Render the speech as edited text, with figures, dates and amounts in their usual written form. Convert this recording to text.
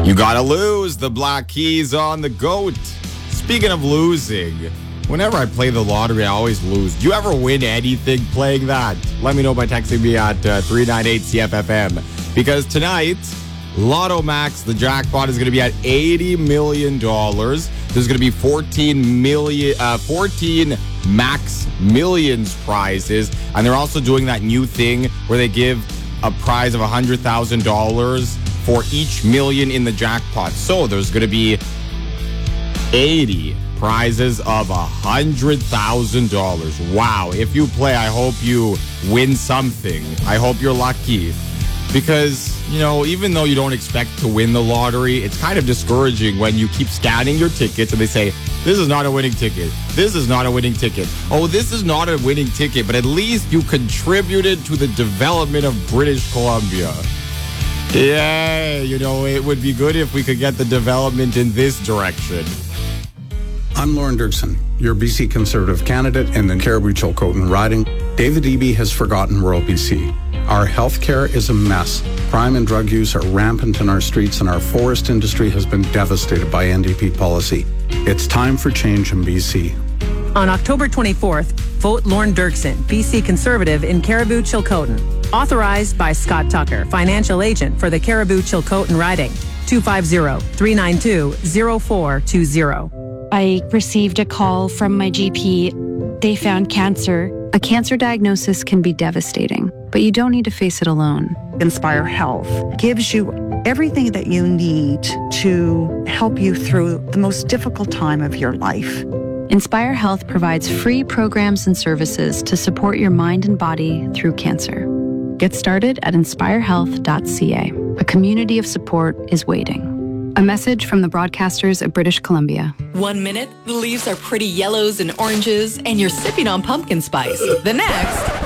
You gotta lose. The Black Keys on the GOAT. Speaking of losing, whenever I play the lottery, I always lose. Do you ever win anything playing that? Let me know by texting me at 398-CFFM. Because tonight, Lotto Max, the jackpot, is going to be at $80 million. There's going to be 14 Max Millions prizes. And they're also doing that new thing where they give a prize of $100,000 for each million in the jackpot. So there's going to be 80 prizes of $100,000. Wow. If you play, I hope you win something. I hope you're lucky. Because, you know, even though you don't expect to win the lottery, it's kind of discouraging when you keep scanning your tickets and they say, this is not a winning ticket. This is not a winning ticket. Oh, this is not a winning ticket, but at least you contributed to the development of British Columbia. Yay! You know, it would be good if we could get the development in this direction. I'm Lauren Dirksen, your BC Conservative candidate in the Cariboo-Chilcotin riding. David Eby has forgotten rural BC. Our healthcare is a mess. Crime and drug use are rampant in our streets, and our forest industry has been devastated by NDP policy. It's time for change in BC. On October 24th, vote Lauren Dirksen, BC Conservative in Cariboo-Chilcotin. Authorized by Scott Tucker, financial agent for the Cariboo-Chilcotin riding. 250-392-0420. I received a call from my GP. They found cancer. A cancer diagnosis can be devastating, but you don't need to face it alone. Inspire Health gives you everything that you need to help you through the most difficult time of your life. Inspire Health provides free programs and services to support your mind and body through cancer. Get started at inspirehealth.ca. A community of support is waiting. A message from the broadcasters of British Columbia. 1 minute, the leaves are pretty yellows and oranges, and you're sipping on pumpkin spice. The next,